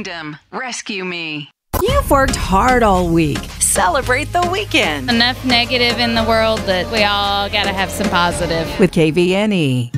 freedom. Rescue me. You've worked hard all week. Celebrate the weekend Enough negative in the world that we all got to have some positive. with KVNE.